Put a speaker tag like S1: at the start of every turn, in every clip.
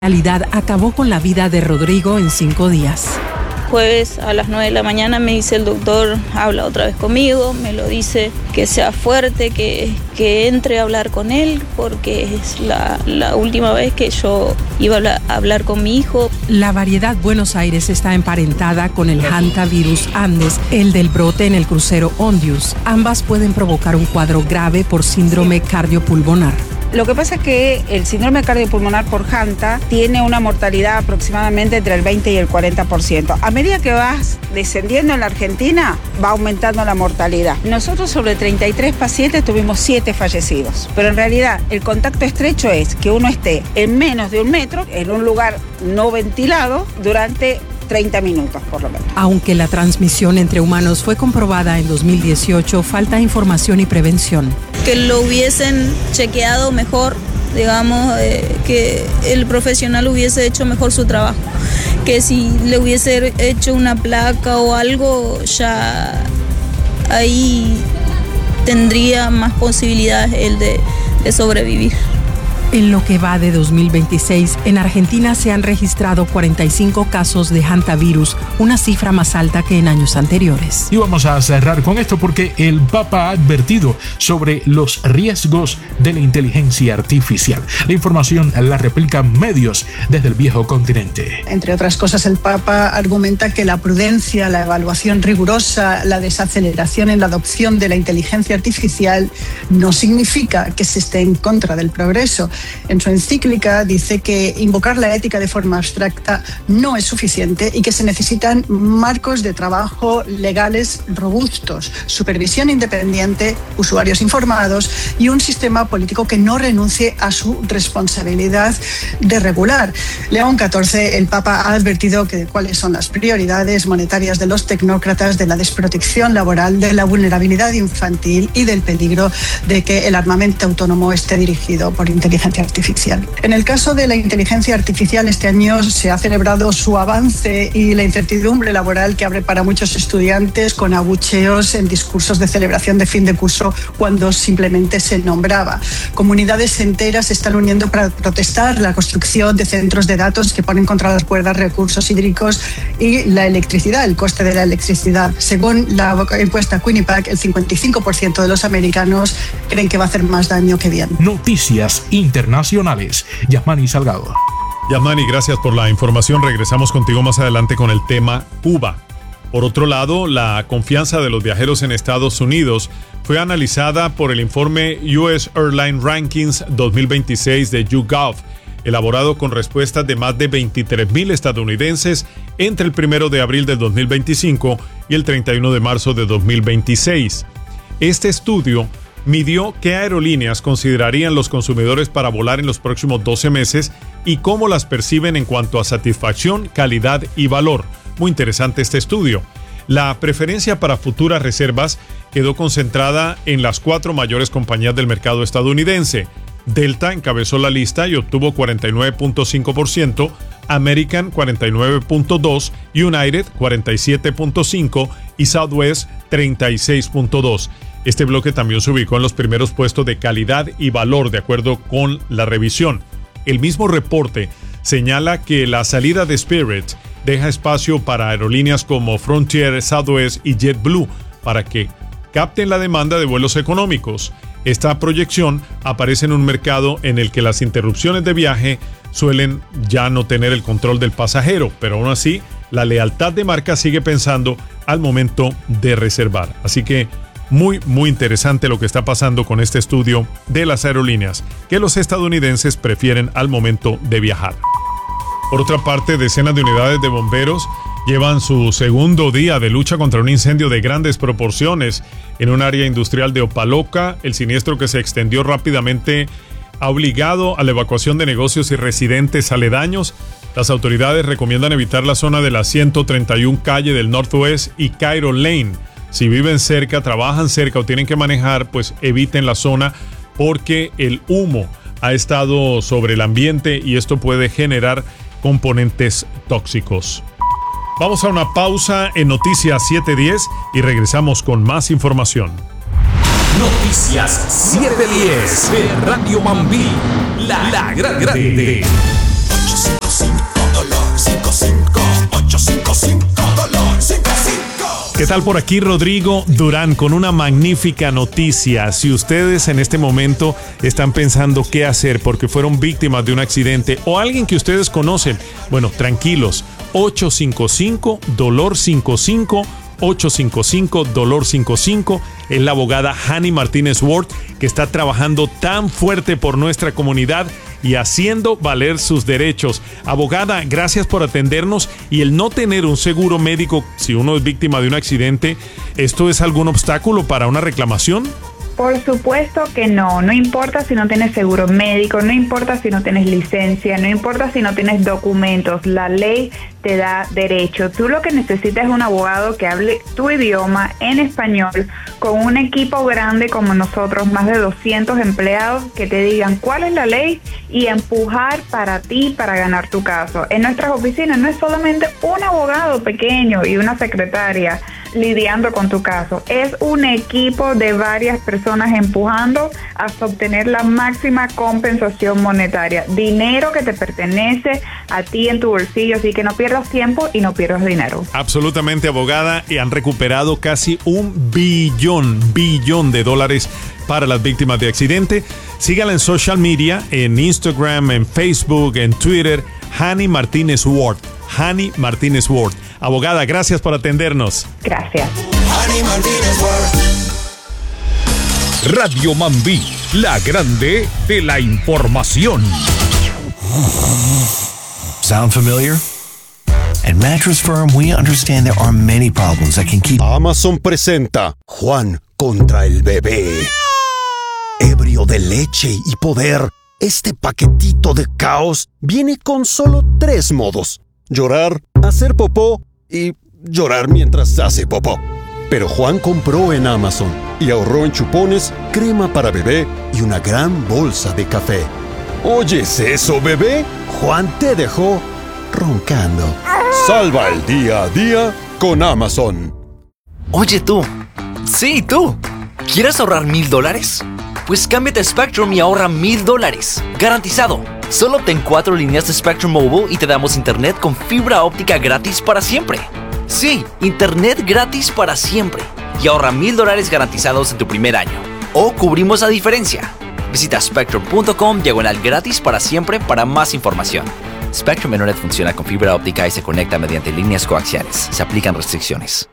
S1: realidad acabó con la vida de Rodrigo en 5 días.
S2: Jueves a las 9 de la mañana me dice el doctor, habla otra vez conmigo, me lo dice que sea fuerte, que entre a hablar con él, porque es la última vez que yo iba a hablar con mi hijo.
S1: La variedad Buenos Aires está emparentada con el hantavirus Andes, el del brote en el crucero Ondius. Ambas pueden provocar un cuadro grave por síndrome cardiopulmonar.
S3: Lo que pasa es que el síndrome cardiopulmonar por Hanta tiene una mortalidad aproximadamente entre el 20 y el 40%. A medida que vas descendiendo en la Argentina, va aumentando la mortalidad. Nosotros sobre 33 pacientes tuvimos 7 fallecidos. Pero en realidad el contacto estrecho es que uno esté en menos de 1 metro, en un lugar no ventilado, durante 30 minutos por lo menos.
S1: Aunque la transmisión entre humanos fue comprobada en 2018, falta información y prevención.
S2: Que lo hubiesen chequeado mejor, digamos, que el profesional hubiese hecho mejor su trabajo. Que si le hubiese hecho una placa o algo, ya ahí tendría más posibilidades él de sobrevivir.
S1: En lo que va de 2026, en Argentina se han registrado 45 casos de hantavirus, una cifra más alta que en años anteriores.
S4: Y vamos a cerrar con esto porque el Papa ha advertido sobre los riesgos de la inteligencia artificial. La información la replican medios desde el viejo continente.
S5: Entre otras cosas, el Papa argumenta que la prudencia, la evaluación rigurosa, la desaceleración en la adopción de la inteligencia artificial no significa que se esté en contra del progreso. En su encíclica dice que invocar la ética de forma abstracta no es suficiente y que se necesitan marcos de trabajo legales robustos, supervisión independiente, usuarios informados y un sistema político que no renuncie a su responsabilidad de regular. León XIV, el Papa, ha advertido que cuáles son las prioridades monetarias de los tecnócratas, de la desprotección laboral, de la vulnerabilidad infantil y del peligro de que el armamento autónomo esté dirigido por inteligencia artificial. En el caso de la inteligencia artificial, este año se ha celebrado su avance y la incertidumbre laboral que abre para muchos estudiantes con abucheos en discursos de celebración de fin de curso cuando simplemente se nombraba. Comunidades enteras se están uniendo para protestar la construcción de centros de datos que ponen contra las cuerdas recursos hídricos y la electricidad, el coste de la electricidad. Según la encuesta Quinnipiac, el 55% de los americanos creen que va a hacer más daño que bien.
S4: Noticias internacionales. Yasmani Salgado.
S6: Yasmani, gracias por la información. Regresamos contigo más adelante con el tema Cuba. Por otro lado, la confianza de los viajeros en Estados Unidos fue analizada por el informe US Airline Rankings 2026 de YouGov, elaborado con respuestas de más de 23,000 estadounidenses entre el 1 de abril del 2025 y el 31 de marzo de 2026. Este estudio midió qué aerolíneas considerarían los consumidores para volar en los próximos 12 meses y cómo las perciben en cuanto a satisfacción, calidad y valor. Muy interesante este estudio. La preferencia para futuras reservas quedó concentrada en las 4 mayores compañías del mercado estadounidense. Delta encabezó la lista y obtuvo 49.5%, American 49.2%, United 47.5% y Southwest 36.2%. Este bloque también se ubicó en los primeros puestos de calidad y valor de acuerdo con la revisión. El mismo reporte señala que la salida de Spirit deja espacio para aerolíneas como Frontier, Southwest y JetBlue para que capten la demanda de vuelos económicos. Esta proyección aparece en un mercado en el que las interrupciones de viaje suelen ya no tener el control del pasajero, pero aún así la lealtad de marca sigue pensando al momento de reservar. Así que muy interesante lo que está pasando con este estudio de las aerolíneas que los estadounidenses prefieren al momento de viajar. Por otra parte, decenas de unidades de bomberos llevan su segundo día de lucha contra un incendio de grandes proporciones en un área industrial de Opa-locka. El siniestro, que se extendió rápidamente, ha obligado a la evacuación de negocios y residentes aledaños. Las autoridades recomiendan evitar la zona de la 131 calle del Northwest y Cairo Lane. Si viven cerca, trabajan cerca o tienen que manejar, pues eviten la zona porque el humo ha estado sobre el ambiente y esto puede generar componentes tóxicos. Vamos a una pausa en Noticias 710 y regresamos con más información.
S7: Noticias 710 de Radio Mambí, la grande.
S6: ¿Qué tal por aquí? Rodrigo Durán con una magnífica noticia. Si ustedes en este momento están pensando qué hacer porque fueron víctimas de un accidente o alguien que ustedes conocen, bueno, tranquilos. 855-DOLOR55, 855-DOLOR55. Es la abogada Hani Martínez Ward, que está trabajando tan fuerte por nuestra comunidad y haciendo valer sus derechos. Abogada, gracias por atendernos. Y el no tener un seguro médico si uno es víctima de un accidente, ¿esto es algún obstáculo para una reclamación?
S7: Por supuesto que no. No importa si no tienes seguro médico, no importa si no tienes licencia, no importa si no tienes documentos. La ley te da derecho. Tú lo que necesitas es un abogado que hable tu idioma en español, con un equipo grande como nosotros, más de 200 empleados que te digan cuál es la ley y empujar para ti para ganar tu caso. En nuestras oficinas no es solamente un abogado pequeño y una secretaria lidiando con tu caso. Es un equipo de varias personas empujando hasta obtener la máxima compensación monetaria. Dinero que te pertenece a ti en tu bolsillo, así que no pierdas tiempo y no pierdas dinero.
S6: Absolutamente, abogada, y han recuperado casi $1 billón de dólares para las víctimas de accidente. Sígala en social media, en Instagram, en Facebook, en Twitter, Hani Martínez Ward. Hani Martínez Ward. Abogada, gracias por atendernos.
S7: Gracias.
S8: Hani Martínez Ward.
S9: Radio Mambí, la grande de la información.
S10: Sound familiar? At Mattress Firm, we understand there are many problems that can keep...
S11: Amazon presenta Juan contra el bebé. Ebrio de leche y poder, este paquetito de caos viene con solo 3 modos: llorar, hacer popó y llorar mientras hace popó. Pero Juan compró en Amazon y ahorró en chupones, crema para bebé y una gran bolsa de café. ¿Oyes eso, bebé? Juan te dejó roncando. Salva el día a día con Amazon.
S12: Oye tú. Sí, tú. ¿Quieres ahorrar $1,000? Pues cámbiate a Spectrum y ahorra $1,000. Garantizado. Solo obtén 4 líneas de Spectrum Mobile y te damos internet con fibra óptica gratis para siempre. Sí, internet gratis para siempre. Y ahorra $1,000 garantizados en tu primer año. O cubrimos la diferencia. Visita spectrum.com/gratis para siempre para más información. Spectrum Internet funciona con fibra óptica y se conecta mediante líneas coaxiales. Se aplican restricciones.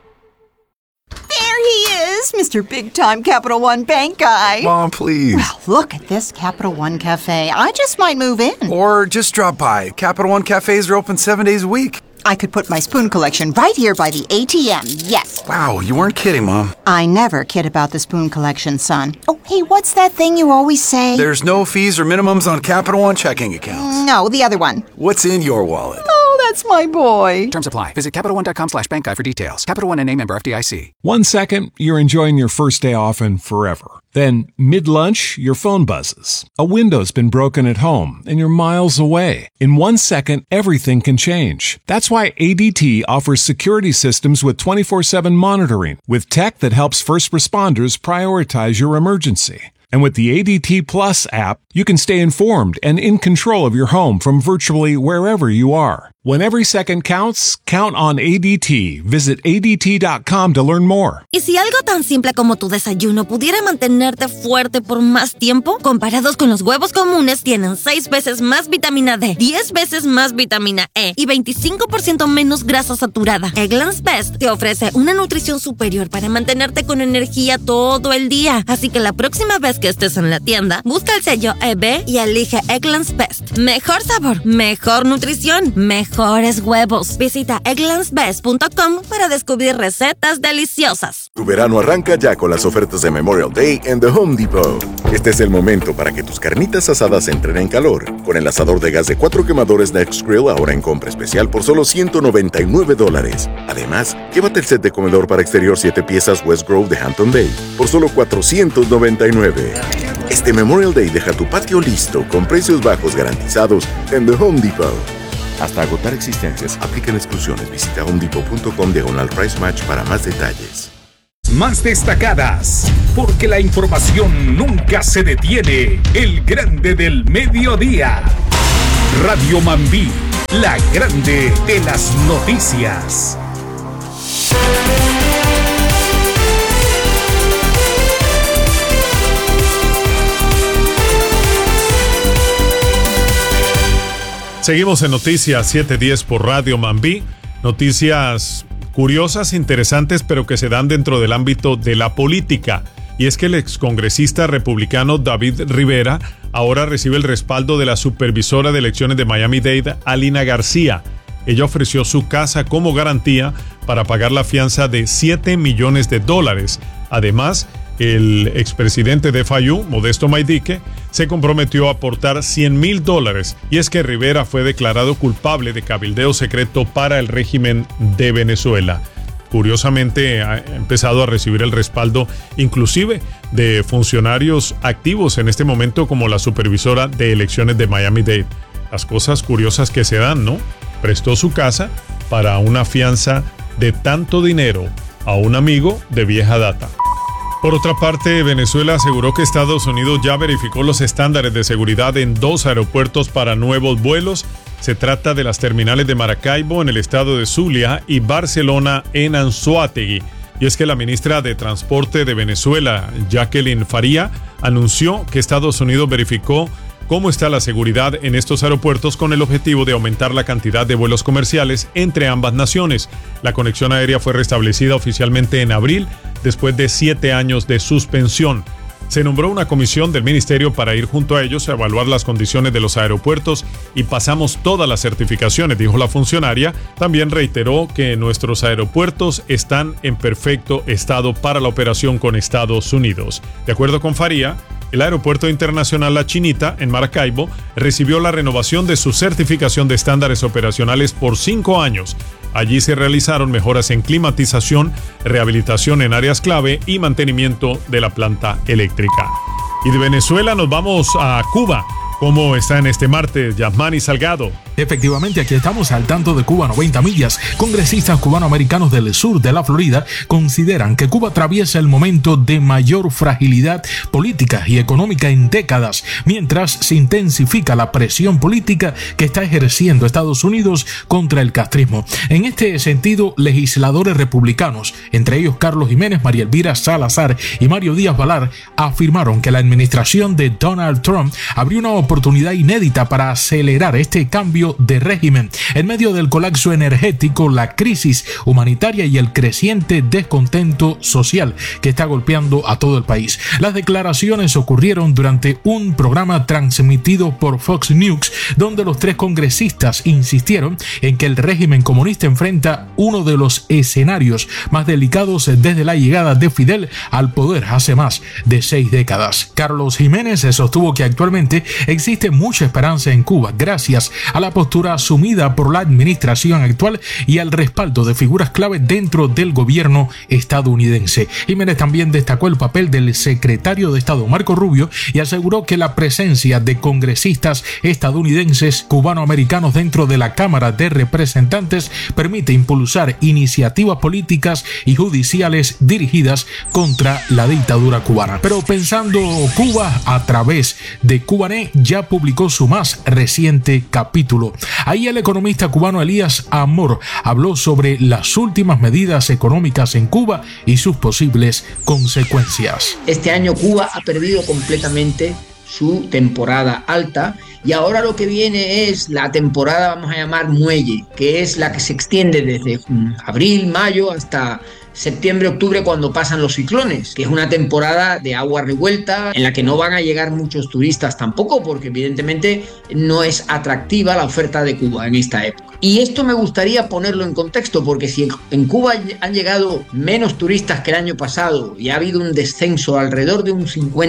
S13: There he is, Mr. Big Time Capital One Bank guy.
S14: Mom, please.
S13: Well, look at this Capital One Cafe. I just might move in.
S14: Or just drop by. Capital One cafes are open 7 days a week.
S13: I could put my spoon collection right here by the ATM, yes.
S14: Wow, you weren't kidding, Mom.
S13: I never kid about the spoon collection, son. Oh, hey, what's that thing you always say?
S14: There's no fees or minimums on Capital One checking accounts.
S13: No, the other one.
S14: What's in your wallet?
S13: Oh, that's my boy.
S15: Terms apply. Visit CapitalOne.com/bankguy for details. Capital One NA, member FDIC.
S16: 1 second, you're enjoying your first day off and forever. Then, mid-lunch, your phone buzzes. A window's been broken at home, and you're miles away. In 1 second, everything can change. That's why ADT offers security systems with 24/7 monitoring, with tech that helps first responders prioritize your emergency. And with the ADT Plus app, you can stay informed and in control of your home from virtually wherever you are. When every second counts, count on ADT. Visit ADT.com to learn more.
S17: ¿Y si algo tan simple como tu desayuno pudiera mantenerte fuerte por más tiempo? Comparados con los huevos comunes, tienen 6 veces más vitamina D, 10 veces más vitamina E y 25% menos grasa saturada. Eggland's Best te ofrece una nutrición superior para mantenerte con energía todo el día. Así que la próxima vez que estés en la tienda, busca el sello EB y elige Eggland's Best. Mejor sabor, mejor nutrición, mejores huevos. Visita egglandsbest.com para descubrir recetas deliciosas.
S18: Tu verano arranca ya con las ofertas de Memorial Day en The Home Depot. Este es el momento para que tus carnitas asadas entren en calor. Con el asador de gas de 4 quemadores Next Grill ahora en compra especial por solo $199. Además, llévate el set de comedor para exterior 7 piezas West Grove de Hampton Bay por solo $499. Este Memorial Day deja tu patio listo con precios bajos garantizados en The Home Depot. Hasta agotar existencias, aplican exclusiones. Visita homedepot.com/price match para más detalles.
S9: Más destacadas, porque la información nunca se detiene. El grande del mediodía. Radio Mambí, la grande de las noticias.
S6: Seguimos en Noticias 710 por Radio Mambí. Noticias curiosas, interesantes, pero que se dan dentro del ámbito de la política. Y es que el excongresista republicano David Rivera ahora recibe el respaldo de la supervisora de elecciones de Miami-Dade, Alina García. Ella ofreció su casa como garantía para pagar la fianza de $7 millones. Además, el expresidente de FIU, Modesto Maydique, se comprometió a aportar $100,000. Y es que Rivera fue declarado culpable de cabildeo secreto para el régimen de Venezuela. Curiosamente, ha empezado a recibir el respaldo inclusive de funcionarios activos en este momento, como la supervisora de elecciones de Miami-Dade. Las cosas curiosas que se dan, ¿no? Prestó su casa para una fianza de tanto dinero a un amigo de vieja data. Por otra parte, Venezuela aseguró que Estados Unidos ya verificó los estándares de seguridad en 2 aeropuertos para nuevos vuelos. Se trata de las terminales de Maracaibo en el estado de Zulia y Barcelona en Anzoátegui. Y es que la ministra de Transporte de Venezuela, Jacqueline Faría, anunció que Estados Unidos verificó cómo está la seguridad en estos aeropuertos con el objetivo de aumentar la cantidad de vuelos comerciales entre ambas naciones. La conexión aérea fue restablecida oficialmente en abril, después de 7 años de suspensión. Se nombró una comisión del ministerio para ir junto a ellos a evaluar las condiciones de los aeropuertos y pasamos todas las certificaciones, dijo la funcionaria. También reiteró que nuestros aeropuertos están en perfecto estado para la operación con Estados Unidos. De acuerdo con Faría, el Aeropuerto Internacional La Chinita, en Maracaibo, recibió la renovación de su certificación de estándares operacionales por 5 años. Allí se realizaron mejoras en climatización, rehabilitación en áreas clave y mantenimiento de la planta eléctrica. Y de Venezuela nos vamos a Cuba. ¿Cómo está en este martes, Yasmani Salgado?
S4: Efectivamente, aquí estamos al tanto de Cuba 90 millas. Congresistas cubanoamericanos del sur de la Florida consideran que Cuba atraviesa el momento de mayor fragilidad política y económica en décadas, mientras se intensifica la presión política que está ejerciendo Estados Unidos contra el castrismo. En este sentido, legisladores republicanos, entre ellos Carlos Jiménez, María Elvira Salazar y Mario Díaz Balar, afirmaron que la administración de Donald Trump abrió una oportunidad inédita para acelerar este cambio de régimen en medio del colapso energético, la crisis humanitaria y el creciente descontento social que está golpeando a todo el país. Las declaraciones ocurrieron durante un programa transmitido por Fox News, donde los 3 congresistas insistieron en que el régimen comunista enfrenta uno de los escenarios más delicados desde la llegada de Fidel al poder hace más de 6 décadas. Carlos Jiménez sostuvo que actualmente existe mucha esperanza en Cuba gracias a la postura asumida por la administración actual y al respaldo de figuras clave dentro del gobierno estadounidense. Jiménez también destacó el papel del secretario de Estado Marco Rubio y aseguró que la presencia de congresistas estadounidenses cubanoamericanos dentro de la Cámara de Representantes permite impulsar iniciativas políticas y judiciales dirigidas contra la dictadura cubana. Pero pensando Cuba a través de Cubanet ya publicó su más reciente capítulo. Ahí el economista cubano Elías Amor habló sobre las últimas medidas económicas en Cuba y sus posibles consecuencias.
S8: Este año Cuba ha perdido completamente su temporada alta y ahora lo que viene es la temporada, vamos a llamar muelle, que es la que se extiende desde abril, mayo hasta septiembre, octubre, cuando pasan los ciclones, que es una temporada de agua revuelta en la que no van a llegar muchos turistas tampoco, porque evidentemente no es atractiva la oferta de Cuba en esta época. Y esto me gustaría ponerlo en contexto, porque si en Cuba han llegado menos turistas que el año pasado y ha habido un descenso alrededor de un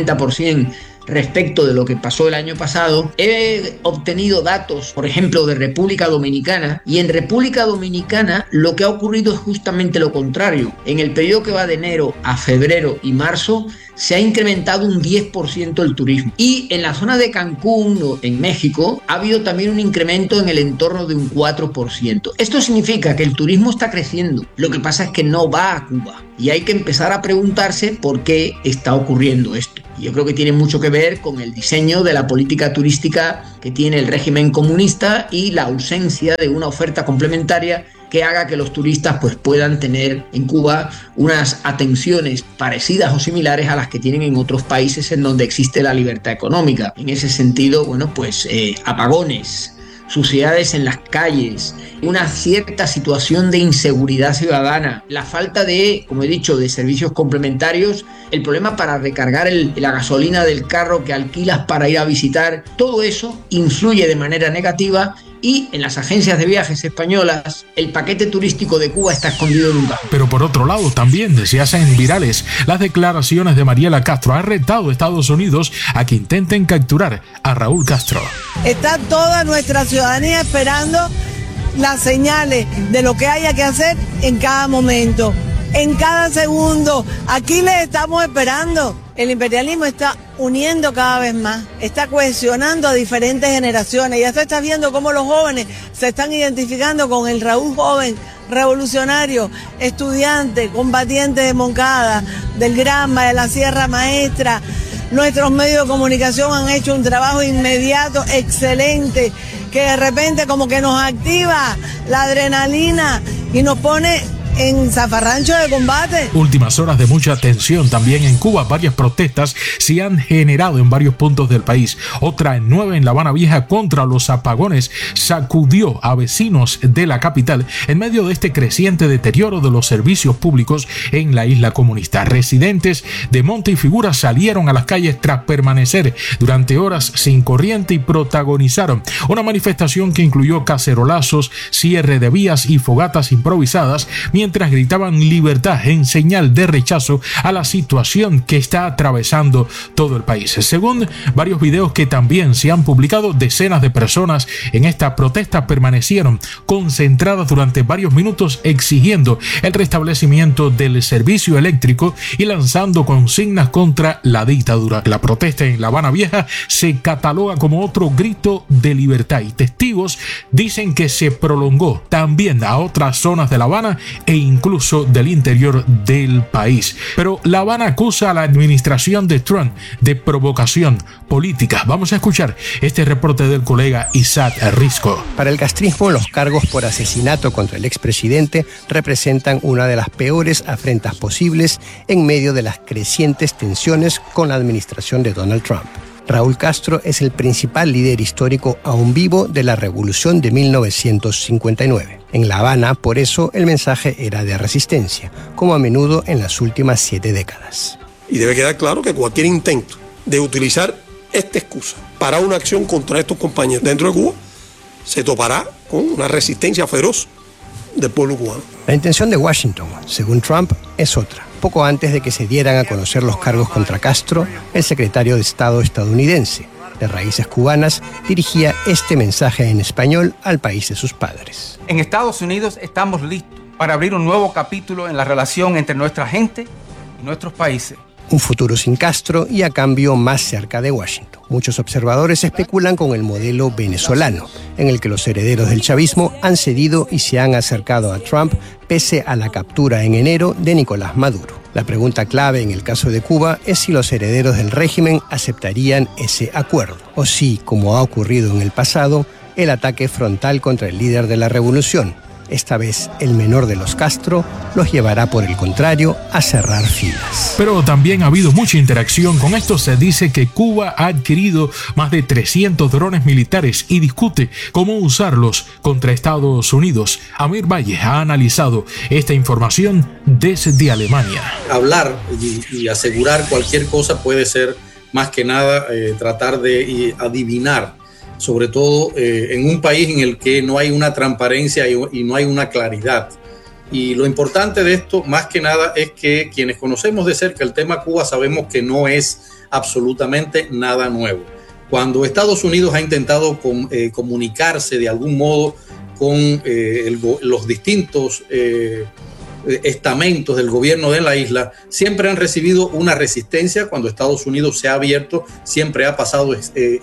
S8: 50% respecto de lo que pasó el año pasado, he obtenido datos, por ejemplo, de República Dominicana, y en República Dominicana lo que ha ocurrido es justamente lo contrario. En el periodo que va de enero a febrero y marzo se ha incrementado un 10% el turismo. Y en la zona de Cancún, en México, ha habido también un incremento en el entorno de un 4%. Esto significa que el turismo está creciendo. Lo que pasa es que no va a Cuba. Y hay que empezar a preguntarse por qué está ocurriendo esto. Yo creo que tiene mucho que ver con el diseño de la política turística que tiene el régimen comunista y la ausencia de una oferta complementaria que haga que los turistas pues puedan tener en Cuba unas atenciones parecidas o similares a las que tienen en otros países en donde existe la libertad económica. En ese sentido, bueno, pues apagones, suciedades en las calles, una cierta situación de inseguridad ciudadana, la falta de, como he dicho, de servicios complementarios, el problema para recargar la gasolina del carro que alquilas para ir a visitar, todo eso influye de manera negativa. Y en las agencias de viajes españolas, el paquete turístico de Cuba está escondido en un cajón.
S4: Pero por otro lado, también se hacen virales las declaraciones de Mariela Castro. Ha retado a Estados Unidos a que intenten capturar a Raúl Castro.
S19: Está toda nuestra ciudadanía esperando las señales de lo que haya que hacer en cada momento, en cada segundo. Aquí les estamos esperando. El imperialismo está uniendo cada vez más, está cohesionando a diferentes generaciones. Ya se está viendo cómo los jóvenes se están identificando con el Raúl joven, revolucionario, estudiante, combatiente de Moncada, del Granma, de la Sierra Maestra. Nuestros medios de comunicación han hecho un trabajo inmediato, excelente, que de repente como que nos activa la adrenalina y nos pone en zafarrancho de combate.
S4: Últimas horas de mucha tensión también en Cuba. Varias protestas se han generado en varios puntos del país. Otra en 9 en La Habana Vieja contra los apagones sacudió a vecinos de la capital en medio de este creciente deterioro de los servicios públicos en la isla comunista. Residentes de Monte y Figuras salieron a las calles tras permanecer durante horas sin corriente y protagonizaron una manifestación que incluyó cacerolazos, cierre de vías y fogatas improvisadas, mientras gritaban libertad en señal de rechazo a la situación que está atravesando todo el país. Según varios videos que también se han publicado, decenas de personas en esta protesta permanecieron concentradas durante varios minutos exigiendo el restablecimiento del servicio eléctrico y lanzando consignas contra la dictadura. La protesta en La Habana Vieja se cataloga como otro grito de libertad y testigos dicen que se prolongó también a otras zonas de La Habana e incluso del interior del país. Pero La Habana acusa a la administración de Trump de provocación política. Vamos a escuchar este reporte del colega Isaac Risco.
S20: Para el castrismo, los cargos por asesinato contra el expresidente representan una de las peores afrentas posibles en medio de las crecientes tensiones con la administración de Donald Trump. Raúl Castro es el principal líder histórico aún vivo de la revolución de 1959. En La Habana, por eso, el mensaje era de resistencia, como a menudo en las últimas 7 décadas.
S21: Y debe quedar claro que cualquier intento de utilizar esta excusa para una acción contra estos compañeros dentro de Cuba se topará con una resistencia feroz del pueblo cubano.
S20: La intención de Washington, según Trump, es otra. Poco antes de que se dieran a conocer los cargos contra Castro, el secretario de Estado estadounidense, de raíces cubanas, dirigía este mensaje en español al país de sus padres.
S22: En Estados Unidos estamos listos para abrir un nuevo capítulo en la relación entre nuestra gente y nuestros países.
S20: Un futuro sin Castro y a cambio más cerca de Washington. Muchos observadores especulan con el modelo venezolano, en el que los herederos del chavismo han cedido y se han acercado a Trump pese a la captura en enero de Nicolás Maduro. La pregunta clave en el caso de Cuba es si los herederos del régimen aceptarían ese acuerdo, o si, como ha ocurrido en el pasado, el ataque frontal contra el líder de la revolución, esta vez el menor de los Castro, los llevará por el contrario a cerrar filas.
S4: Pero también ha habido mucha interacción. Con esto se dice que Cuba ha adquirido más de 300 drones militares y discute cómo usarlos contra Estados Unidos. Amir Valle ha analizado esta información desde Alemania.
S23: Hablar y asegurar cualquier cosa puede ser más que nada tratar de adivinar, sobre todo en un país en el que no hay una transparencia y no hay una claridad. Y lo importante de esto, más que nada, es que quienes conocemos de cerca el tema Cuba sabemos que no es absolutamente nada nuevo. Cuando Estados Unidos ha intentado comunicarse de algún modo con los distintos estamentos del gobierno de la isla, siempre han recibido una resistencia. Cuando Estados Unidos se ha abierto, siempre ha pasado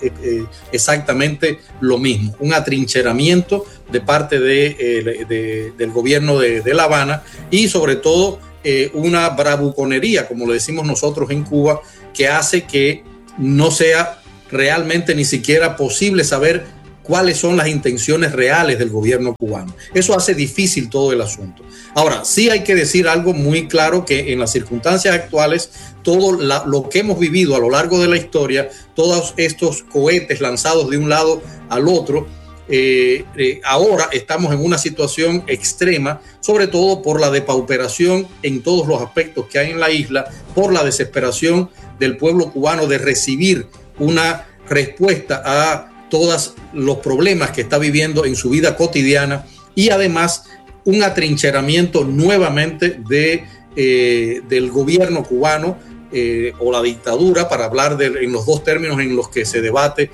S23: exactamente lo mismo, un atrincheramiento de parte del gobierno de La Habana y sobre todo una bravuconería, como lo decimos nosotros en Cuba, que hace que no sea realmente ni siquiera posible saber cuáles son las intenciones reales del gobierno cubano. Eso hace difícil todo el asunto. Ahora, sí hay que decir algo muy claro, que en las circunstancias actuales, todo lo que hemos vivido a lo largo de la historia, todos estos cohetes lanzados de un lado al otro, ahora estamos en una situación extrema, sobre todo por la depauperación en todos los aspectos que hay en la isla, por la desesperación del pueblo cubano de recibir una respuesta a todos los problemas que está viviendo en su vida cotidiana, y además un atrincheramiento nuevamente del gobierno cubano o la dictadura, para hablar en los dos términos en los que se debate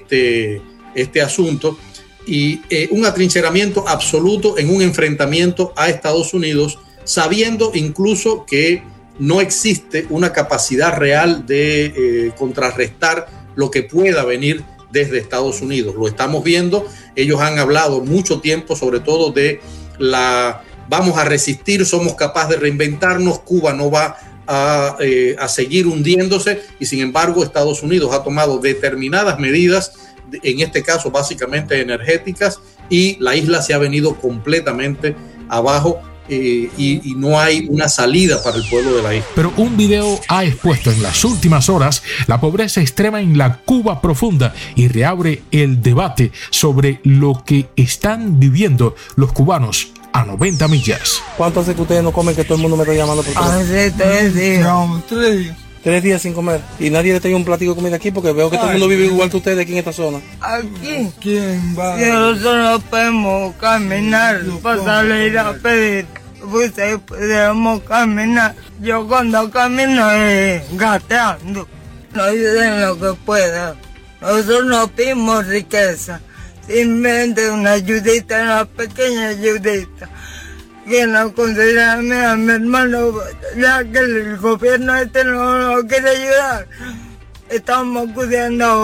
S23: este asunto, y un atrincheramiento absoluto en un enfrentamiento a Estados Unidos, sabiendo incluso que no existe una capacidad real de contrarrestar lo que pueda venir desde Estados Unidos. Lo estamos viendo. Ellos han hablado mucho tiempo, sobre todo de vamos a resistir, somos capaces de reinventarnos, Cuba no va a seguir hundiéndose, y sin embargo Estados Unidos ha tomado determinadas medidas, en este caso básicamente energéticas, y la isla se ha venido completamente abajo, y no hay una salida para el pueblo de la isla.
S4: Pero un video ha expuesto en las últimas horas la pobreza extrema en la Cuba profunda y reabre el debate sobre lo que están viviendo los cubanos a 90 millas.
S1: ¿Cuánto hace que ustedes no comen, que todo el mundo me está llamando por teléfono?
S2: Hace 3 días.
S1: No, 3 días. 3 días sin comer. Y nadie le trae un platico de comida aquí, porque veo que todo el mundo vive igual que ustedes aquí en esta zona.
S2: Aquí.
S1: ¿Quién va?
S2: Nosotros no podemos caminar para salir a pedir. Ustedes podemos caminar. Yo cuando camino es gateando. No ayuden lo que puedan. Nosotros no pedimos riqueza. Simplemente una ayudita, una pequeña ayudita. Que nos consideran a mi hermano, ya que el gobierno no quiere ayudar. Estamos acudiendo a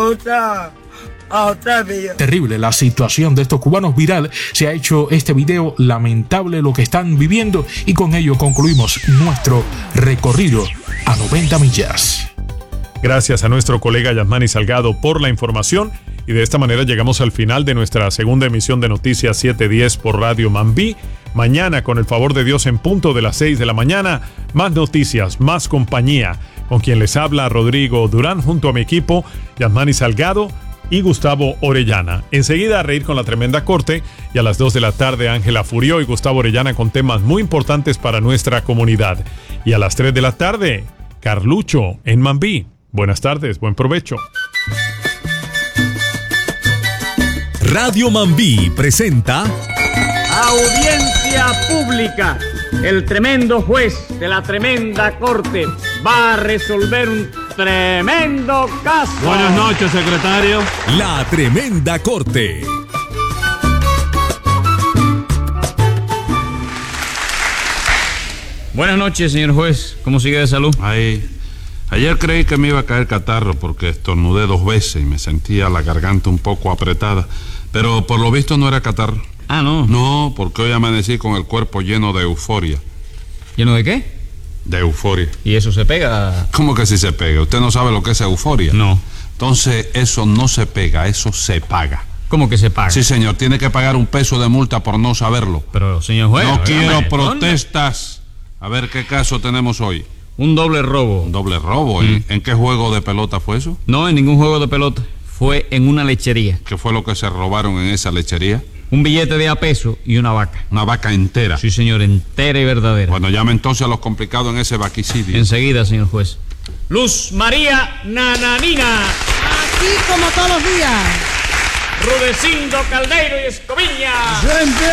S2: otra vía.
S4: Terrible la situación de estos cubanos, viral. Se ha hecho este video, lamentable lo que están viviendo, y con ello concluimos nuestro recorrido a 90 millas.
S6: Gracias a nuestro colega Yasmani Salgado por la información, y de esta manera llegamos al final de nuestra segunda emisión de Noticias 710 por Radio Mambí. Mañana, con el favor de Dios, en punto de las 6 de la mañana, más noticias, más compañía. Con quien les habla Rodrigo Durán, junto a mi equipo, Yasmani Salgado y Gustavo Orellana. Enseguida, a reír con la tremenda corte, y a las 2 de la tarde, Ángela Furió y Gustavo Orellana con temas muy importantes para nuestra comunidad. Y a las 3 de la tarde, Carlucho en Mambí. Buenas tardes, buen provecho.
S9: Radio Mambí presenta
S3: Audiencia pública. El tremendo juez de la tremenda corte va a resolver un tremendo caso.
S24: Buenas noches, secretario.
S9: La tremenda corte.
S24: Buenas noches, señor juez. ¿Cómo sigue de salud?
S25: Ayer creí que me iba a caer catarro porque estornudé 2 veces y me sentía la garganta un poco apretada. Pero por lo visto no era catarro.
S24: Ah, ¿no?
S25: No, porque hoy amanecí con el cuerpo lleno de euforia.
S24: ¿Lleno de qué?
S25: De euforia.
S24: ¿Y eso se pega?
S25: ¿Cómo que sí se pega? ¿Usted no sabe lo que es euforia?
S24: No.
S25: Entonces, eso no se pega, eso se paga.
S24: ¿Cómo que se paga?
S25: Sí, señor, tiene que pagar un peso de multa por no saberlo.
S24: Pero, señor juez...
S25: No quiero protestas. A ver, ¿qué caso tenemos hoy?
S24: Un doble robo.
S25: ¿Un doble robo? ¿En qué juego de pelota fue eso?
S24: No, en ningún juego de pelota. Fue en una lechería.
S25: ¿Qué fue lo que se robaron en esa lechería?
S24: Un billete de $1 y una vaca.
S25: ¿Una vaca entera?
S24: Sí, señor, entera y verdadera.
S25: Bueno, llame entonces a los complicados en ese vaquicidio.
S24: Enseguida, señor juez. Luz María Nananina.
S26: Aquí como todos los días.
S3: Rudecindo Caldeiro y Escoviña.
S26: ¡Siempre!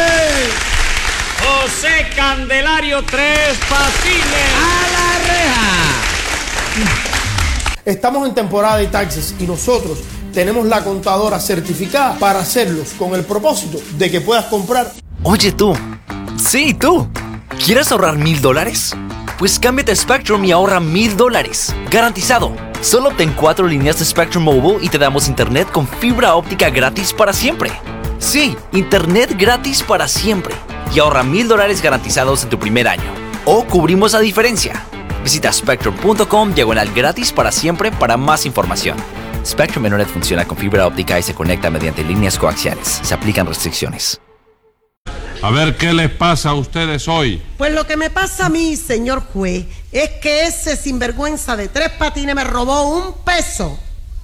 S3: José Candelario Tres Patines.
S26: ¡A la reja!
S27: Estamos en temporada de taxes y nosotros tenemos la contadora certificada para hacerlos, con el propósito de que puedas comprar.
S12: Oye tú, sí tú, ¿quieres ahorrar $1,000? Pues cámbiate a Spectrum y ahorra $1,000, garantizado. Solo obtén 4 líneas de Spectrum Mobile y te damos internet con fibra óptica gratis para siempre. Sí, internet gratis para siempre. Y ahorra $1,000 garantizados en tu primer año. O cubrimos la diferencia. Visita spectrum.com/gratis para siempre para más información. Spectrum Internet funciona con fibra óptica y se conecta mediante líneas coaxiales. Se aplican restricciones.
S25: A ver, ¿qué les pasa a ustedes hoy?
S26: Pues lo que me pasa a mí, señor juez, es que ese sinvergüenza de Tres Patines me robó $1.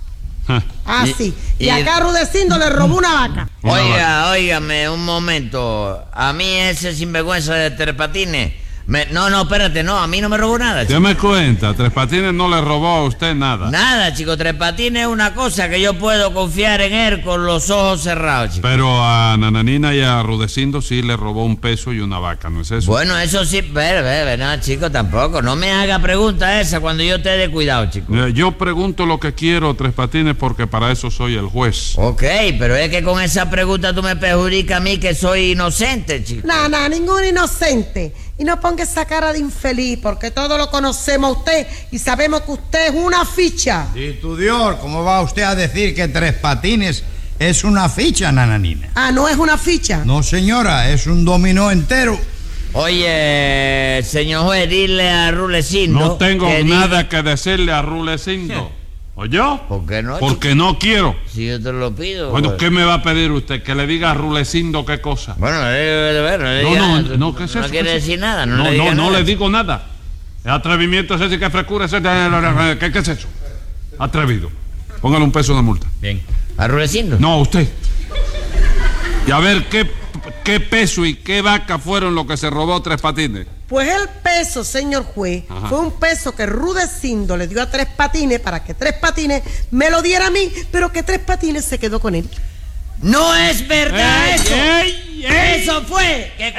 S26: Sí. Y acá Rudecindo le robó una vaca.
S5: Óigame un momento. A mí ese sinvergüenza de Tres Patines... No, espérate, no, a mí no me robó nada, chico.
S25: ¿Qué me cuenta? Tres Patines no le robó a usted nada.
S5: Nada, chico, Tres Patines es una cosa que yo puedo confiar en él con los ojos cerrados, chico.
S25: Pero a Nananina y a Rudecindo sí le robó un peso y una vaca, ¿no es eso?
S5: Bueno, eso sí, no, chico, tampoco. No me haga pregunta esa cuando yo te dé cuidado, chico.
S25: Yo pregunto lo que quiero, Tres Patines, porque para eso soy el juez.
S5: Ok, pero es que con esa pregunta tú me perjudicas a mí que soy inocente, chico.
S26: No, ningún inocente. Y no ponga esa cara de infeliz, porque todos lo conocemos a usted y sabemos que usted es una ficha.
S7: Sí, tu Dios, ¿cómo va usted a decir que Tres Patines es una ficha, Nananina?
S26: ¿No es una ficha?
S7: No, señora, es un dominó entero.
S5: Oye, señor juez, dile a Rudecindo...
S25: No tengo nada que decirle a Rudecindo. ¿Oyó?
S5: ¿Por qué no?
S25: Porque no quiero.
S5: Si yo te lo pido.
S25: Bueno, ¿qué me va a pedir usted? ¿Que le diga a Rudecindo qué cosa?
S5: Bueno, no,
S25: ¿qué es eso?
S5: No quiere decir nada.
S25: No le digo nada. Es atrevimiento ese, que frescura ese. ¿Qué es eso? Atrevido. Póngale un peso de multa.
S5: Bien. ¿A Rudecindo?
S25: No, a usted. Y a ver, ¿qué peso y qué vaca fueron lo que se robó Tres Patines?
S26: Pues el peso, señor juez, fue un peso que Rudecindo le dio a Tres Patines para que Tres Patines me lo diera a mí, pero que Tres Patines se quedó con él.
S5: ¡No es verdad eso! ¡Eso fue!
S25: ¿Qué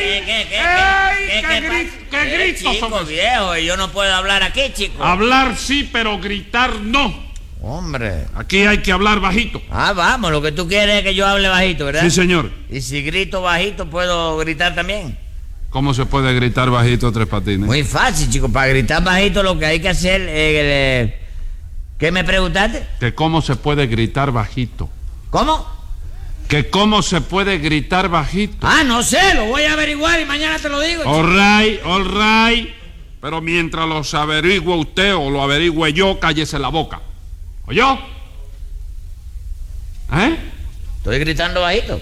S25: gritos son esos?
S5: Viejo, yo no puedo hablar aquí, chico.
S25: Hablar sí, pero gritar no.
S5: Hombre.
S25: Aquí hay que hablar bajito.
S5: Vamos, lo que tú quieres es que yo hable bajito, ¿verdad?
S25: Sí, señor.
S5: Y si grito bajito, ¿puedo gritar también?
S25: ¿Cómo se puede gritar bajito, Tres Patines?
S5: Muy fácil, chico. Para gritar bajito lo que hay que hacer... ¿Qué me preguntaste?
S25: Que cómo se puede gritar bajito.
S5: ¿Cómo?
S25: Que cómo se puede gritar bajito.
S5: No sé, lo voy a averiguar y mañana te lo digo, chico.
S25: All right. Pero mientras los averigüe usted o lo averigüe yo, cállese la boca. ¿Oyó?
S5: Estoy gritando bajito.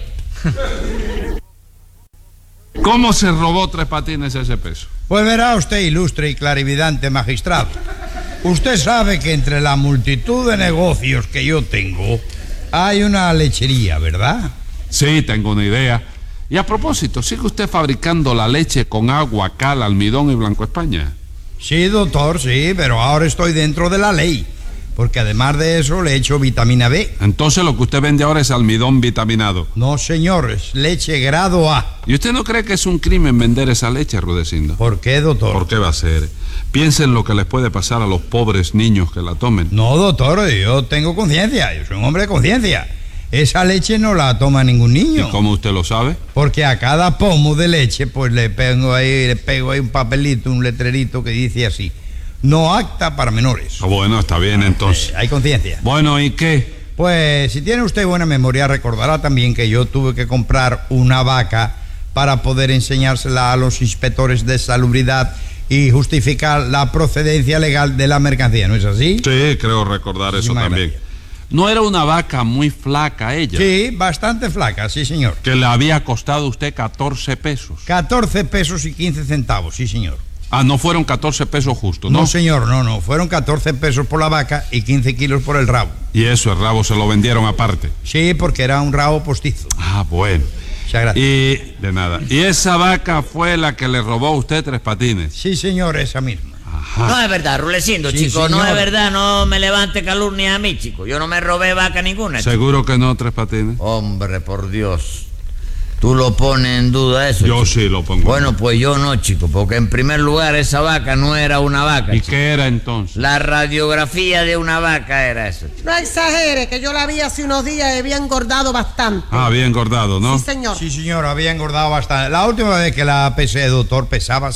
S25: ¿Cómo se robó Tres Patines ese peso?
S7: Pues verá usted, ilustre y clarividente magistrado. Usted sabe que entre la multitud de negocios que yo tengo hay una lechería, ¿verdad?
S25: Sí, tengo una idea. Y a propósito, ¿sigue usted fabricando la leche con agua, cal, almidón y Blanco España?
S7: Sí, doctor, sí, pero ahora estoy dentro de la ley. Porque además de eso le echo vitamina B.
S25: Entonces lo que usted vende ahora es almidón vitaminado.
S7: No, señor, es leche grado A.
S25: ¿Y usted no cree que es un crimen vender esa leche, Rudecindo?
S7: ¿Por qué, doctor?
S25: ¿Por qué va a ser? Piensen lo que les puede pasar a los pobres niños que la tomen.
S7: No, doctor, yo tengo conciencia, yo soy un hombre de conciencia. Esa leche no la toma ningún niño.
S25: ¿Y cómo usted lo sabe?
S7: Porque a cada pomo de leche, pues le pego ahí un papelito, un letrerito que dice así: no apta para menores.
S25: Bueno, está bien entonces.
S7: Hay conciencia.
S25: Bueno, ¿y qué?
S7: Pues si tiene usted buena memoria, recordará también que yo tuve que comprar una vaca para poder enseñársela a los inspectores de salubridad y justificar la procedencia legal de la mercancía, ¿no es así?
S25: Sí, creo recordar eso también. Gracias. ¿No era una vaca muy flaca ella?
S7: Sí, bastante flaca, sí, señor.
S25: Que le había costado a usted 14 pesos.
S7: 14 pesos y 15 centavos, sí, señor.
S25: No fueron 14 pesos justos, ¿no?
S7: No, señor, no. Fueron 14 pesos por la vaca y 15 kilos por el rabo.
S25: ¿Y eso, el rabo se lo vendieron aparte?
S7: Sí, porque era un rabo postizo.
S25: Bueno.
S7: Muchas gracias.
S25: Y de nada. ¿Y esa vaca fue la que le robó a usted Tres Patines?
S7: Sí, señor, esa misma.
S5: Ajá. No es verdad, Rudecindo, sí, chico, señor. No es verdad, no me levante calumnia a mí, chico. Yo no me robé vaca ninguna, chico.
S25: ¿Seguro que no, Tres Patines?
S5: Hombre, por Dios. ¿Tú lo pones en duda eso?
S25: Yo,
S5: chico?
S25: Sí lo pongo.
S5: Bueno, pues yo no, chico, porque en primer lugar esa vaca no era una vaca.
S25: ¿Y
S5: chico.
S25: qué era entonces?
S5: La radiografía de una vaca era eso, chico.
S26: No exagere, que yo la vi hace unos días y había engordado bastante.
S25: Había engordado, ¿no?
S26: Sí, señor.
S7: Sí, señor, había engordado bastante. La última vez que la pesé, doctor, pesaba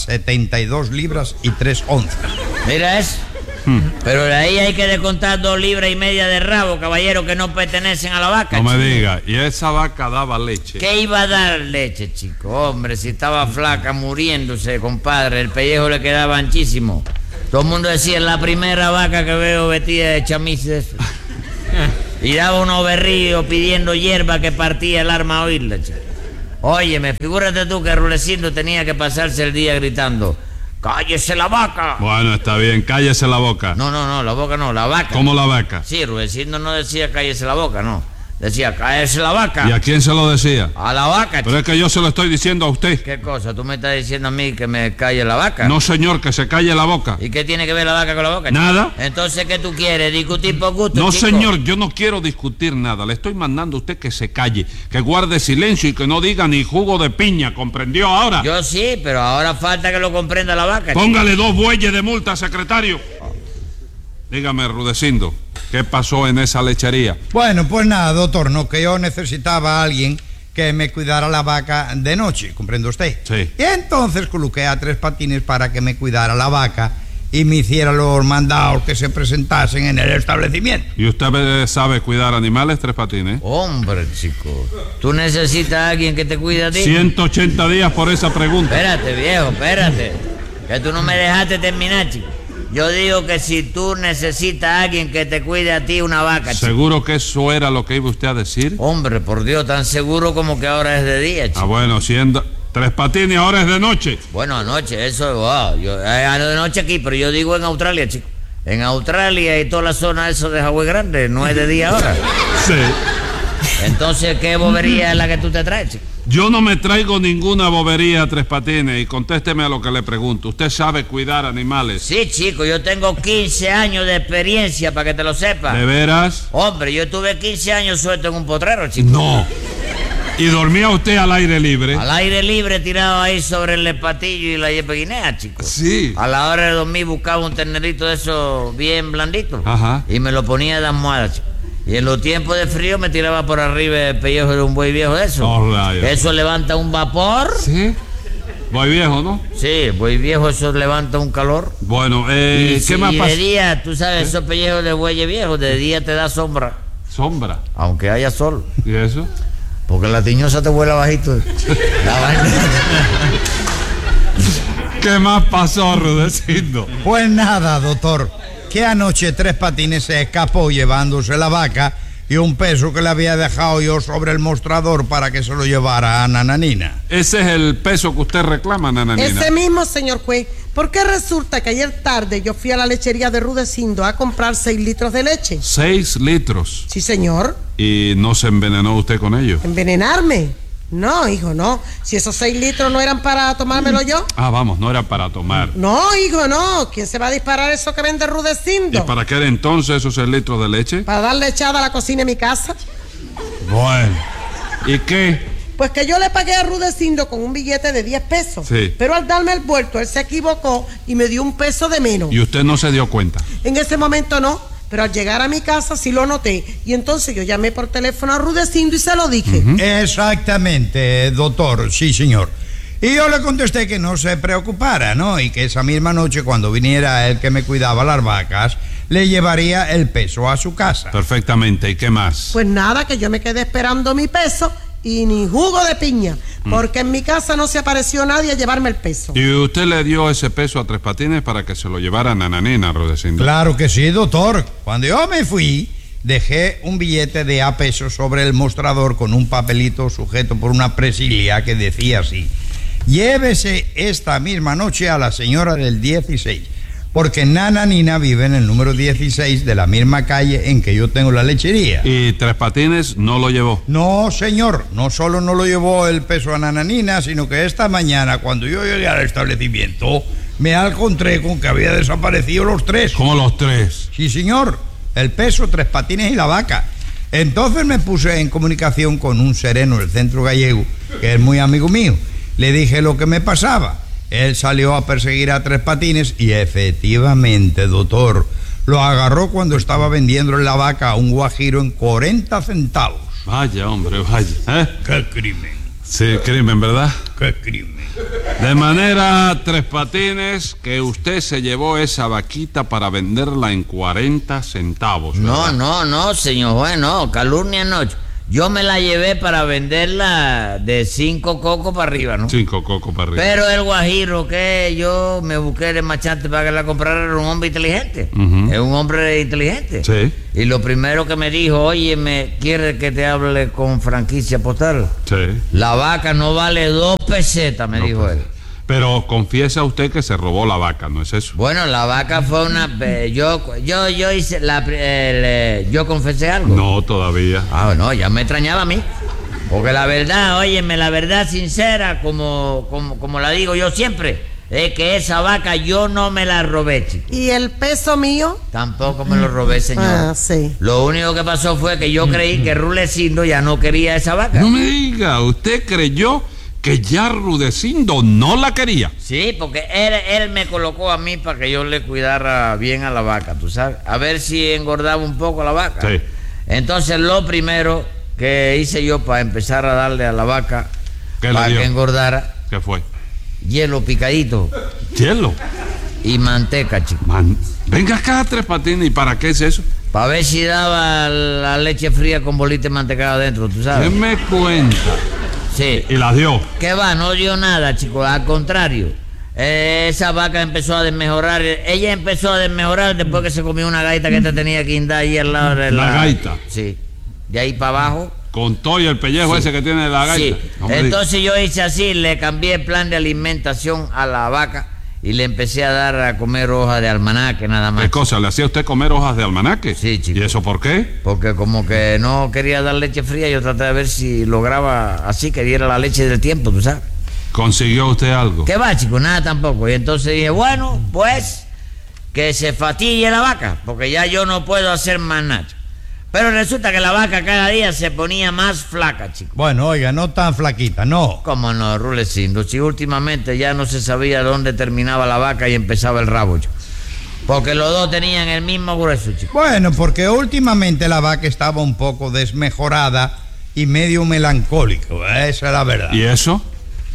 S7: 72 libras y 3 onzas.
S5: Mira eso. Pero de ahí hay que descontar 2,5 libras de rabo, caballero, que no pertenecen a la vaca.
S25: No
S5: chico.
S25: me diga, y esa vaca daba leche.
S5: ¿Qué iba a dar leche, chico? Hombre, si estaba flaca, muriéndose, compadre, el pellejo le quedaba anchísimo. Todo el mundo decía, es la primera vaca que veo vestida de chamises. Y daba unos berríos pidiendo hierba que partía el arma a oírla, chico. Óyeme, figúrate tú que Rudecindo tenía que pasarse el día gritando: ¡Cállese la vaca!
S25: Bueno, está bien, cállese la boca.
S5: No, la boca no, la vaca.
S25: ¿Cómo la vaca?
S5: Sí, Rudecindo no decía cállese la boca, no. Decía cállese la vaca.
S25: ¿Y a quién se lo decía?
S5: A la vaca.
S25: Pero es que yo se lo estoy diciendo a usted.
S5: ¿Qué cosa? ¿Tú me estás diciendo a mí que me calle la vaca?
S25: No, señor, que se calle la boca.
S5: ¿Y qué tiene que ver la vaca con la boca?
S25: Nada.
S5: Entonces, ¿qué tú quieres? ¿Discutir por gusto,
S25: No,
S5: chico?
S25: señor, yo no quiero discutir nada. Le estoy mandando a usted que se calle, que guarde silencio y que no diga ni jugo de piña. ¿Comprendió ahora?
S5: Yo sí, pero ahora falta que lo comprenda la vaca.
S25: Póngale 2 bueyes de multa, secretario. Dígame, Rudecindo, ¿qué pasó en esa lechería?
S7: Bueno, pues nada, doctor, no, que yo necesitaba a alguien que me cuidara la vaca de noche, ¿comprende usted?
S25: Sí.
S7: Y entonces coloqué a Tres Patines para que me cuidara la vaca y me hiciera los mandados que se presentasen en el establecimiento.
S25: ¿Y usted sabe cuidar animales, Tres Patines?
S5: Hombre, chico, ¿tú necesitas a alguien que te cuide a ti?
S25: 180 días por esa pregunta.
S5: Espérate, viejo, espérate. Que tú no me dejaste terminar, chico. Yo digo que si tú necesitas a alguien que te cuide a ti una vaca, chico.
S25: ¿Seguro que eso era lo que iba usted a decir?
S5: Hombre, por Dios, tan seguro como que ahora es de día, chico.
S25: Ah, bueno, siendo Tres Patines, ahora es de noche.
S5: Bueno, anoche, eso, wow, de noche aquí, pero yo digo en Australia, chico. En Australia y toda la zona eso de Hawái Grande, no es de día ahora.
S25: Sí.
S5: Entonces, ¿qué bobería es la que tú te traes, chico?
S25: Yo no me traigo ninguna bobería, Tres Patines, y contésteme a lo que le pregunto. ¿Usted sabe cuidar animales?
S5: Sí, chico, yo tengo 15 años de experiencia, para que te lo sepas.
S25: ¿De veras?
S5: Hombre, yo tuve 15 años suelto en un potrero, chico.
S25: No. ¿Y dormía usted al aire libre?
S5: Al aire libre, tirado ahí sobre el patillo y la yepe guinea, chico.
S25: Sí.
S5: A la hora de dormir buscaba un ternerito de esos bien blandito.
S25: Ajá.
S5: Y me lo ponía de almohada, chico. Y en los tiempos de frío me tiraba por arriba el pellejo de un buey viejo de eso. Eso levanta un vapor.
S25: Sí. Buey viejo, ¿no?
S5: Sí, buey viejo, eso levanta un calor.
S25: Bueno,
S5: y
S25: ¿qué más
S5: pasa?
S25: pasa?
S5: De día, tú sabes, esos pellejos de buey viejo, de día te da sombra.
S25: ¿Sombra?
S5: Aunque haya sol.
S25: ¿Y eso?
S5: Porque la tiñosa te vuela bajito. La vaina.
S25: ¿Qué más pasó, Rudecindo?
S7: Pues nada, doctor, que anoche Tres Patines se escapó llevándose la vaca y un peso que le había dejado yo sobre el mostrador para que se lo llevara a Nananina.
S25: Ese es el peso que usted reclama, Nananina.
S26: Ese mismo, señor juez. Porque resulta que ayer tarde yo fui a la lechería de Rudecindo a comprar 6 litros de leche.
S25: 6 litros.
S26: Sí, señor.
S25: ¿Y no se envenenó usted con ellos?
S26: ¿Envenenarme? No, hijo, no. Si esos 6 litros no eran para tomármelo yo.
S25: Ah, vamos, no era para tomar.
S26: No, hijo, no. ¿Quién se va a disparar eso que vende Rudecindo?
S25: ¿Y para qué era entonces esos 6 litros de leche?
S26: Para darle echada a la cocina en mi casa.
S25: Bueno. ¿Y qué?
S26: Pues que yo le pagué a Rudecindo con un billete de 10 pesos.
S25: Sí.
S26: Pero al darme el vuelto, él se equivocó y me dio un peso de menos.
S25: ¿Y usted no se dio cuenta?
S26: En ese momento no. Pero al llegar a mi casa sí lo noté. Y entonces yo llamé por teléfono a Rudecindo y se lo dije.
S7: Exactamente, doctor, sí, señor. Y yo le contesté que no se preocupara, ¿no? Y que esa misma noche, cuando viniera el que me cuidaba las vacas, le llevaría el peso a su casa.
S25: Perfectamente, ¿y qué más?
S26: Pues nada, que yo me quedé esperando mi peso y ni jugo de piña. Porque en mi casa no se apareció nadie a llevarme el peso.
S25: ¿Y usted le dio ese peso a Tres Patines para que se lo llevara a Nananina, Rudecindo?
S7: Claro que sí, doctor. Cuando yo me fui, dejé un billete de a pesos sobre el mostrador con un papelito sujeto por una presilia que decía así: llévese esta misma noche a la señora del 16, porque Nananina vive en el número 16 de la misma calle en que yo tengo la lechería.
S25: ¿Y Tres Patines no lo llevó?
S7: No, señor, no solo no lo llevó el peso a Nananina, sino que esta mañana, cuando yo llegué al establecimiento, me encontré con que había desaparecido los 3.
S25: ¿Cómo los 3?
S7: Sí, señor, el peso, Tres Patines y la vaca. Entonces me puse en comunicación con un sereno del centro gallego, que es muy amigo mío. Le dije lo que me pasaba. Él salió a perseguir a Tres Patines y efectivamente, doctor, lo agarró cuando estaba vendiéndole la vaca a un guajiro en 40 centavos.
S25: Vaya, hombre, vaya.
S7: ¡Qué crimen!
S25: Sí, crimen, ¿verdad?
S7: ¡Qué crimen!
S25: De manera, Tres Patines, que usted se llevó esa vaquita para venderla en 40 centavos, ¿verdad?
S5: No, señor juez, no, calumnia no. Yo me la llevé para venderla de 5 cocos para arriba, ¿no?
S25: 5 cocos para arriba.
S5: Pero el guajiro que yo me busqué de machante para que la comprara era un hombre inteligente. Es un hombre inteligente.
S25: Sí.
S5: Y lo primero que me dijo: oye, ¿me quiere que te hable con franquicia postal?
S25: Sí.
S5: La vaca no vale 2 pesetas, me dijo él.
S25: Pero confiesa usted que se robó la vaca, ¿no es eso?
S5: Bueno, la vaca fue una... Yo hice yo confesé algo.
S25: No, todavía.
S5: Ah, no, ya me extrañaba a mí. Porque la verdad, óyeme, la verdad sincera, como la digo yo siempre, es que esa vaca yo no me la robé, chico.
S26: ¿Y el peso mío?
S5: Tampoco me lo robé, señor.
S26: Ah, sí.
S5: Lo único que pasó fue que yo creí que Rudecindo ya no quería esa vaca.
S25: No me diga, ¿usted creyó que ya Rudecindo no la quería?
S5: Sí, porque él me colocó a mí para que yo le cuidara bien a la vaca, tú sabes. A ver si engordaba un poco la vaca.
S25: Sí.
S5: Entonces lo primero que hice yo para empezar a darle a la vaca para que engordara.
S25: ¿Qué fue?
S5: Hielo picadito.
S25: ¿Hielo?
S5: Y manteca, chico.
S25: Venga acá, Tres Patines, ¿y para qué es eso?
S5: Para ver si daba la leche fría con bolita de mantecado adentro, tú sabes.
S25: ¿Qué me cuenta?
S5: Sí.
S25: ¿Y la dio?
S5: ¿Qué va? No dio nada, chico. Al contrario. Esa vaca empezó a desmejorar. Ella empezó a desmejorar después que se comió una gaita que esta tenía que indar ahí al lado de
S25: ¿La gaita?
S5: Sí. De ahí para abajo.
S25: Con todo y el pellejo ese que tiene la gaita.
S5: Sí.
S25: No me
S5: Entonces yo hice así, le cambié el plan de alimentación a la vaca y le empecé a dar a comer hojas de almanaque nada más.
S25: ¿Qué cosa? ¿Le hacía usted comer hojas de almanaque?
S5: Sí, chico.
S25: ¿Y eso por qué?
S5: Porque como que no quería dar leche fría, yo traté de ver si lograba así que diera la leche del tiempo, tú sabes.
S25: ¿Consiguió usted algo?
S5: ¿Qué va, chico? Nada tampoco. Y entonces dije, bueno, pues que se fatigue la vaca, porque ya yo no puedo hacer más nada. Pero resulta que la vaca cada día se ponía más flaca, chico.
S7: Bueno, oiga, no tan flaquita, no.
S5: ¿Cómo no, Rudecindo? Si últimamente ya no se sabía dónde terminaba la vaca y empezaba el rabo, chico. Porque los dos tenían el mismo grueso, chico.
S7: Bueno, porque últimamente la vaca estaba un poco desmejorada y medio melancólico, esa es la verdad.
S25: ¿Y eso?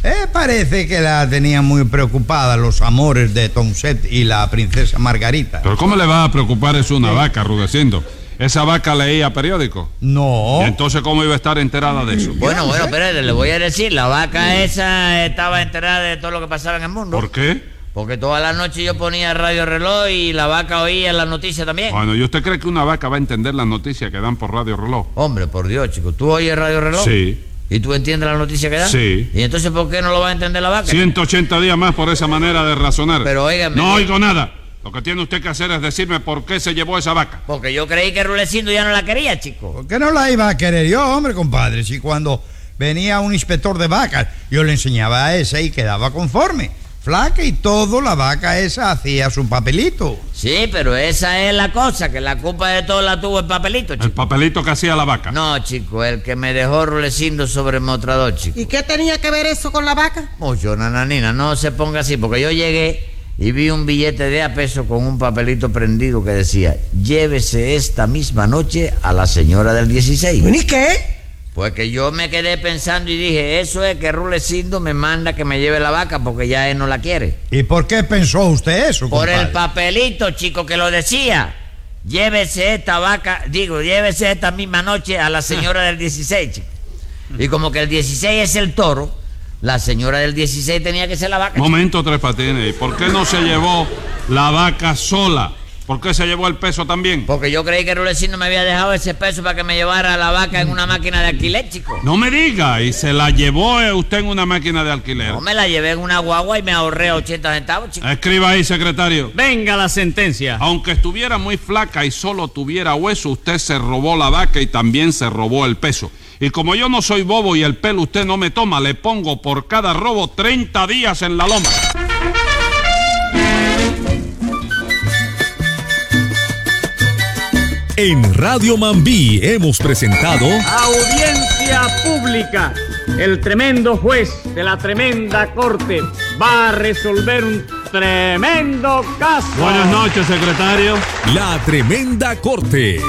S7: Parece que la tenían muy preocupada los amores de Tonset y la princesa Margarita.
S25: ¿Pero cómo le va a preocupar eso una vaca, Rudecindo? ¿Esa vaca leía periódico?
S7: No.
S25: ¿Y entonces cómo iba a estar enterada de eso?
S5: Bueno, pero le voy a decir, la vaca esa estaba enterada de todo lo que pasaba en el mundo.
S25: ¿Por qué?
S5: Porque toda la noche yo ponía Radio Reloj y la vaca oía las noticias también.
S25: Bueno, ¿y usted cree que una vaca va a entender las noticias que dan por Radio Reloj?
S5: Hombre, por Dios, chico, ¿tú oyes Radio Reloj?
S25: Sí.
S5: ¿Y tú entiendes la noticia que dan?
S25: Sí.
S5: ¿Y entonces por qué no lo va a entender la vaca?
S25: 180 días más por esa manera de razonar.
S5: Pero óigame.
S25: No oigo nada. Lo que tiene usted que hacer es decirme por qué se llevó esa vaca.
S5: Porque yo creí que Rudecindo ya no la quería, chico.
S7: ¿Por qué no la iba a querer yo, hombre, compadre? Si cuando venía un inspector de vacas, yo le enseñaba a esa y quedaba conforme. Flaca y todo, la vaca esa hacía su papelito.
S5: Sí, pero esa es la cosa, que la culpa de todo la tuvo el papelito, chico.
S25: ¿El papelito que hacía la vaca?
S5: No, chico, el que me dejó Rudecindo sobre el mostrador, chico.
S26: ¿Y qué tenía que ver eso con la vaca?
S5: Mucho, nananina, no se ponga así, porque yo llegué y vi un billete de $1 con un papelito prendido que decía: llévese esta misma noche a la señora del 16.
S26: ¿Y qué?
S5: Pues que yo me quedé pensando y dije, eso es que Rudecindo me manda que me lleve la vaca porque ya él no la quiere.
S7: ¿Y por qué pensó usted eso,
S5: Por
S7: compadre?
S5: el papelito, chico, que lo decía. Llévese esta misma noche a la señora del 16, chico. Y como que el 16 es el toro, la señora del 16 tenía que ser la vaca.
S25: Momento, Tres Patines. ¿Y por qué no se llevó la vaca sola? ¿Por qué se llevó el peso también?
S5: Porque yo creí que Rudecindo me había dejado ese peso para que me llevara la vaca en una máquina de alquiler, chico.
S25: No me diga, ¿y se la llevó usted en una máquina de alquiler?
S5: No, me la llevé en una guagua y me ahorré 80 centavos, chico.
S25: Escriba ahí, secretario.
S24: Venga la sentencia.
S25: Aunque estuviera muy flaca y solo tuviera hueso, usted se robó la vaca y también se robó el peso. Y como yo no soy bobo y el pelo usted no me toma, le pongo por cada robo 30 días en la loma.
S10: En Radio Mambí hemos presentado
S3: Audiencia pública. El tremendo juez de la tremenda corte va a resolver un tremendo caso.
S25: Buenas noches, secretario.
S10: La Tremenda Corte.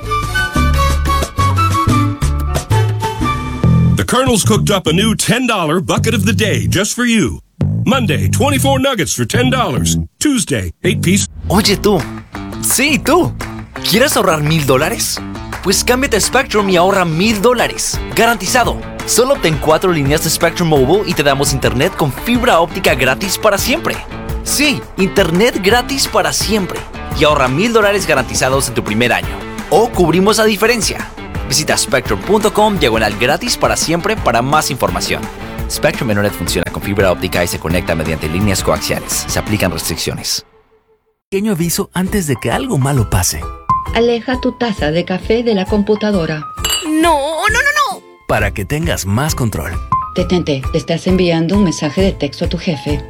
S11: The Colonel's cooked up a new $10 bucket of the day just for you. Monday, 24 nuggets for $10. Tuesday, 8-piece.
S12: Oye tú. Sí, tú. ¿Quieres ahorrar $1,000? Pues cámbiate a Spectrum y ahorra $1,000. Garantizado. Solo obtén 4 líneas de Spectrum Mobile y te damos internet con fibra óptica gratis para siempre. Sí, internet gratis para siempre. Y ahorra $1,000 garantizados en tu primer año. O cubrimos la diferencia. Visita spectrum.com/gratis para siempre para más información. Spectrum Internet funciona con fibra óptica y se conecta mediante líneas coaxiales. Se aplican restricciones.
S8: Pequeño aviso antes de que algo malo pase.
S13: Aleja tu taza de café de la computadora.
S14: No.
S8: Para que tengas más control.
S13: Detente, le estás enviando un mensaje de texto a tu jefe.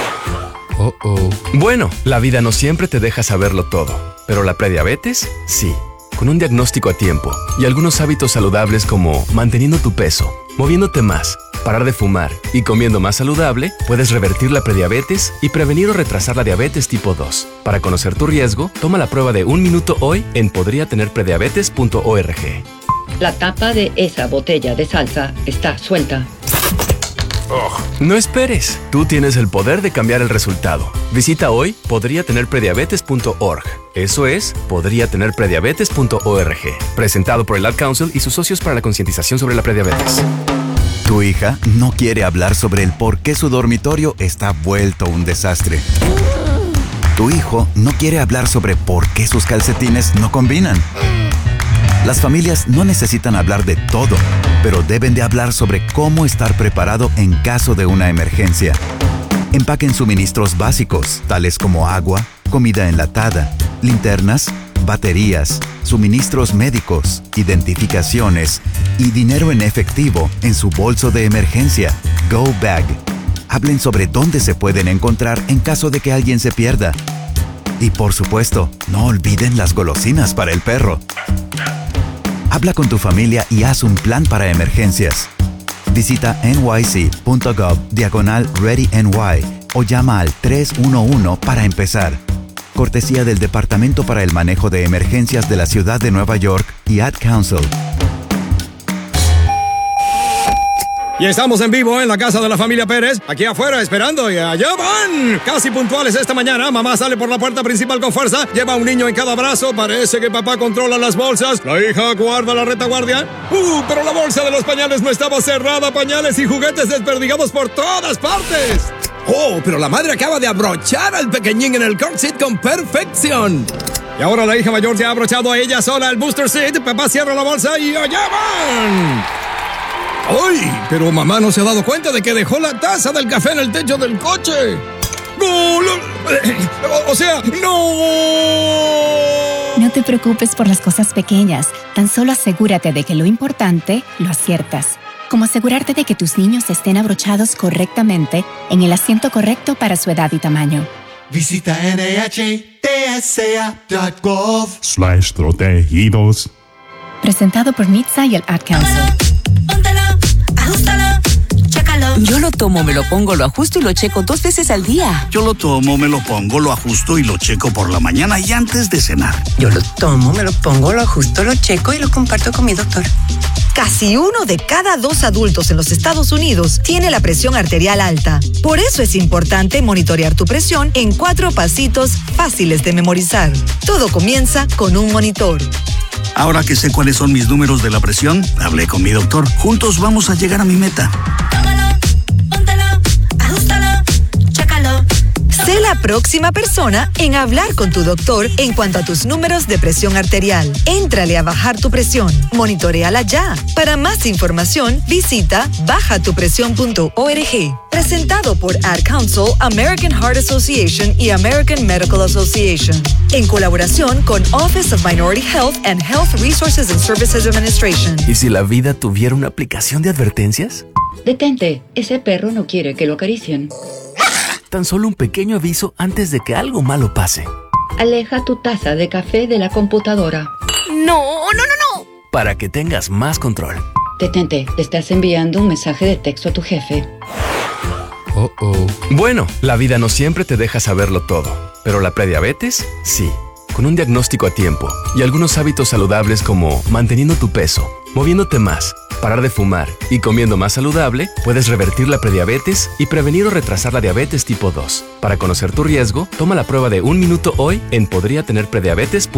S8: Bueno, la vida no siempre te deja saberlo todo, pero la prediabetes, sí. Con un diagnóstico a tiempo y algunos hábitos saludables como manteniendo tu peso, moviéndote más, parar de fumar y comiendo más saludable, puedes revertir la prediabetes y prevenir o retrasar la diabetes tipo 2. Para conocer tu riesgo, toma la prueba de 1 minuto hoy en podriatenerprediabetes.org.
S13: La tapa de esa botella de salsa está suelta.
S8: No esperes, tú tienes el poder de cambiar el resultado. Visita hoy podriatenerprediabetes.org. Eso es, podriatenerprediabetes.org. Presentado por el Ad Council y sus socios para la concientización sobre la prediabetes.
S15: Tu hija no quiere hablar sobre el por qué su dormitorio está vuelto un desastre. Tu hijo no quiere hablar sobre por qué sus calcetines no combinan. Las familias no necesitan hablar de todo, pero deben de hablar sobre cómo estar preparado en caso de una emergencia. Empaquen suministros básicos, tales como agua, comida enlatada, linternas, baterías, suministros médicos, identificaciones y dinero en efectivo en su bolso de emergencia, Go Bag. Hablen sobre dónde se pueden encontrar en caso de que alguien se pierda. Y por supuesto, no olviden las golosinas para el perro. Habla con tu familia y haz un plan para emergencias. Visita nyc.gov/ReadyNY o llama al 311 para empezar. Cortesía del Departamento para el Manejo de Emergencias de la Ciudad de Nueva York y Ad Council.
S16: Y estamos en vivo en la casa de la familia Pérez, aquí afuera esperando y allá van. Casi puntuales esta mañana, mamá sale por la puerta principal con fuerza, lleva a un niño en cada brazo, parece que papá controla las bolsas, la hija guarda la retaguardia. Pero la bolsa de los pañales no estaba cerrada, pañales y juguetes desperdigados por todas partes.
S17: Pero la madre acaba de abrochar al pequeñín en el car seat con perfección.
S16: Y ahora la hija mayor se ha abrochado a ella sola el booster seat, papá cierra la bolsa y allá van. ¡Ay! Pero mamá no se ha dado cuenta de que dejó la taza del café en el techo del coche. ¡No! O sea, ¡no!
S18: No te preocupes por las cosas pequeñas. Tan solo asegúrate de que lo importante lo aciertas. Como asegurarte de que tus niños estén abrochados correctamente en el asiento correcto para su edad y tamaño.
S28: Visita NHTSA.gov/protegidos.
S18: Presentado por NHTSA y el Ad Council.
S29: Yo lo tomo, me lo pongo, lo ajusto y lo checo 2 veces al día.
S28: Yo lo tomo, me lo pongo, lo ajusto y lo checo por la mañana y antes de cenar.
S29: Yo lo tomo, me lo pongo, lo ajusto, lo checo y lo comparto con mi doctor.
S30: Casi 1 de cada 2 adultos en los Estados Unidos tiene la presión arterial alta. Por eso es importante monitorear tu presión en 4 pasitos fáciles de memorizar. Todo comienza con un monitor.
S28: Ahora que sé cuáles son mis números de la presión, hablé con mi doctor. Juntos vamos a llegar a mi meta.
S30: Sé la próxima persona en hablar con tu doctor en cuanto a tus números de presión arterial. Éntrale a bajar tu presión. Monitoréala ya. Para más información, visita bajatupresión.org. Presentado por Ad Council, American Heart Association y American Medical Association. En colaboración con Office of Minority Health and Health Resources and Services Administration.
S8: ¿Y si la vida tuviera una aplicación de advertencias?
S13: Detente, ese perro no quiere que lo acaricien.
S8: Tan solo un pequeño aviso antes de que algo malo pase.
S13: Aleja tu taza de café de la computadora.
S14: No.
S8: Para que tengas más control.
S13: Detente, le estás enviando un mensaje de texto a tu jefe.
S8: Bueno, la vida no siempre te deja saberlo todo, pero la prediabetes, sí. Con un diagnóstico a tiempo y algunos hábitos saludables como manteniendo tu peso, moviéndote más, parar de fumar y comiendo más saludable, puedes revertir la prediabetes y prevenir o retrasar la diabetes tipo 2. Para conocer tu riesgo, toma la prueba de 1 minuto hoy en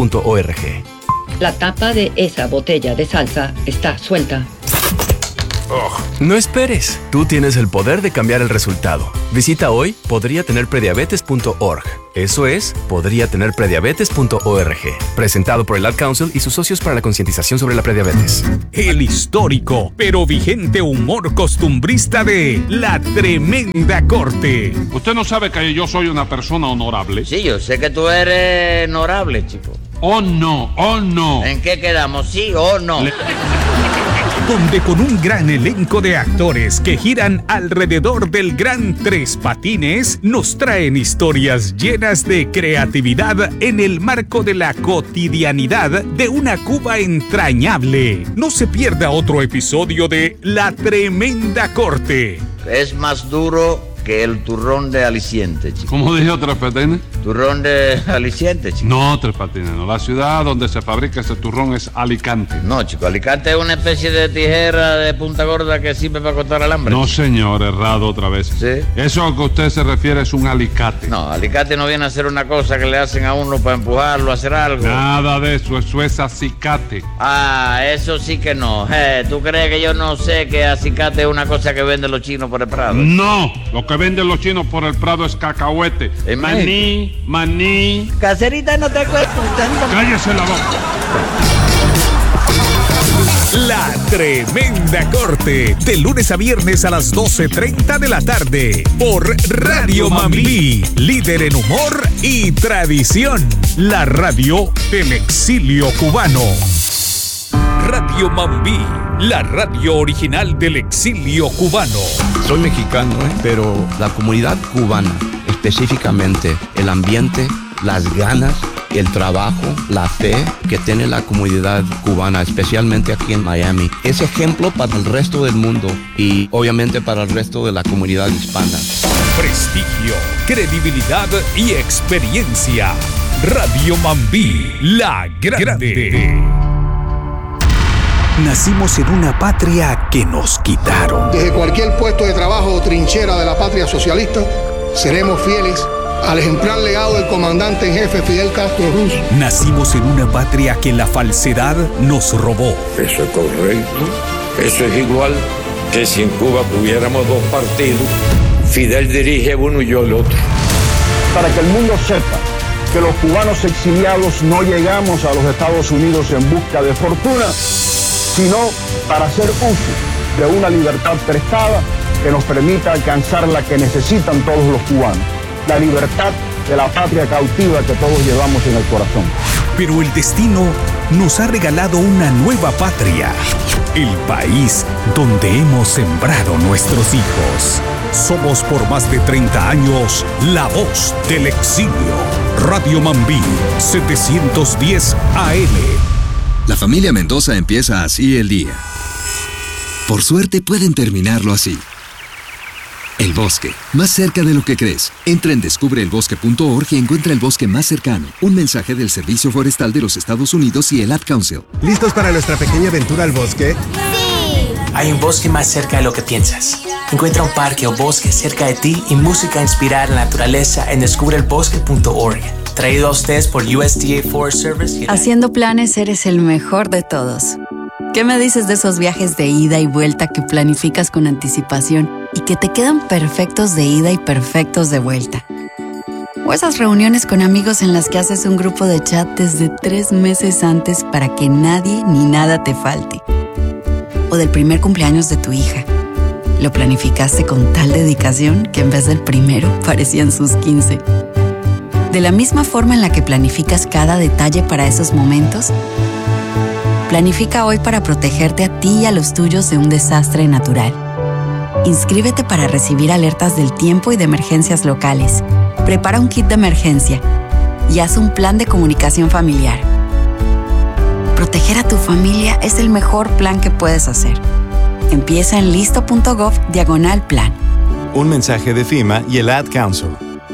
S8: podriatenerprediabetes.org.
S13: La tapa de esa botella de salsa está suelta.
S8: No esperes. Tú tienes el poder de cambiar el resultado. Visita hoy podriatenerprediabetes.org. Eso es, podriatenerprediabetes.org. Presentado por el Ad Council y sus socios para la concientización sobre la prediabetes.
S9: El histórico, pero vigente humor costumbrista de La Tremenda Corte.
S25: ¿Usted no sabe que yo soy una persona honorable?
S5: Sí, yo sé que tú eres honorable, chico.
S25: Oh, no, oh, no.
S5: ¿En qué quedamos? ¿Sí o no?
S9: Donde con un gran elenco de actores que giran alrededor del gran Tres Patines, nos traen historias llenas de creatividad en el marco de la cotidianidad de una Cuba entrañable. No se pierda otro episodio de La Tremenda Corte.
S5: Es más duro que el turrón de aliciente, chico.
S25: ¿Cómo dijo Tres Patines?
S5: Turrón de aliciente, chico.
S25: No, Tres Patines, no. La ciudad donde se fabrica ese turrón es Alicante.
S5: No, chico, Alicante es una especie de tijera de punta gorda que sirve para cortar alambre.
S25: No, señor, errado otra vez.
S5: ¿Sí?
S25: Eso a que usted se refiere es un alicate.
S5: No, alicate no viene a ser una cosa que le hacen a uno para empujarlo a hacer algo.
S25: Nada de eso es acicate.
S5: Ah, eso sí que no. ¿Tú crees que yo no sé que acicate es una cosa que venden los chinos por el Prado?
S25: No, lo que venden los chinos por el Prado es cacahuete. Maní.
S5: Caserita, no te cuento.
S25: Cállese la boca.
S9: La Tremenda Corte, de lunes a viernes a las 12:30 de la tarde, por Radio Mambí, líder en humor y tradición. La radio del exilio cubano. Radio Mambí, la radio original del exilio cubano.
S1: Soy mexicano, pero la comunidad cubana, específicamente el ambiente, las ganas, el trabajo, la fe que tiene la comunidad cubana, especialmente aquí en Miami, es ejemplo para el resto del mundo y obviamente para el resto de la comunidad hispana.
S9: Prestigio, credibilidad y experiencia. Radio Mambí, la grande. Nacimos en una patria que nos quitaron.
S27: Desde cualquier puesto de trabajo o trinchera de la patria socialista, seremos fieles al ejemplar legado del comandante en jefe Fidel Castro Ruz.
S9: Nacimos en una patria que la falsedad nos robó.
S2: Eso es correcto. Eso es igual que si en Cuba tuviéramos dos partidos, Fidel dirige uno y yo el otro.
S4: Para que el mundo sepa que los cubanos exiliados no llegamos a los Estados Unidos en busca de fortuna, sino para hacer uso de una libertad prestada que nos permita alcanzar la que necesitan todos los cubanos, la libertad de la patria cautiva que todos llevamos en el corazón.
S9: Pero el destino nos ha regalado una nueva patria, el país donde hemos sembrado nuestros hijos. Somos por más de 30 años la voz del exilio. Radio Mambí, 710 AM.
S6: La familia Mendoza empieza así el día. Por suerte pueden terminarlo así. El bosque, más cerca de lo que crees. Entra en descubreelbosque.org y encuentra el bosque más cercano. Un mensaje del Servicio Forestal de los Estados Unidos y el Ad Council.
S14: ¿Listos para nuestra pequeña aventura al bosque?
S19: ¡Sí! Hay un bosque más cerca de lo que piensas. Encuentra un parque o bosque cerca de ti y música inspirada en la naturaleza en descubreelbosque.org. Traído a ustedes por USDA Forest Service.
S20: Haciendo planes eres el mejor de todos. ¿Qué me dices de esos viajes de ida y vuelta que planificas con anticipación y que te quedan perfectos de ida y perfectos de vuelta? O esas reuniones con amigos en las que haces un grupo de chat desde 3 meses antes para que nadie ni nada te falte. O del primer cumpleaños de tu hija. Lo planificaste con tal dedicación que en vez del primero parecían sus 15. De la misma forma en la que planificas cada detalle para esos momentos, planifica hoy para protegerte a ti y a los tuyos de un desastre natural. Inscríbete para recibir alertas del tiempo y de emergencias locales. Prepara un kit de emergencia y haz un plan de comunicación familiar. Proteger a tu familia es el mejor plan que puedes hacer. Empieza en listo.gov/plan.
S21: Un mensaje de FEMA y el Ad Council.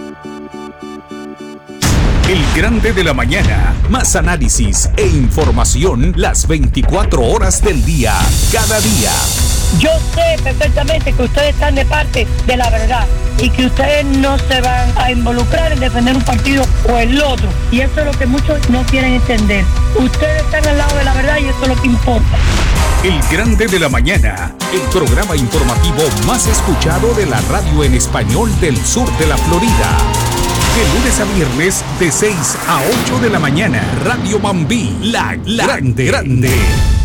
S9: El Grande de la Mañana. Más análisis e información las 24 horas del día, cada día.
S3: Yo sé perfectamente que ustedes están de parte de la verdad y que ustedes no se van a involucrar en defender un partido o el otro. Y eso es lo que muchos no quieren entender. Ustedes están al lado de la verdad y eso es lo que importa.
S9: El Grande de la Mañana, el programa informativo más escuchado de la radio en español del sur de la Florida. De lunes a viernes, de 6 a 8 de la mañana. Radio Mambí, la grande.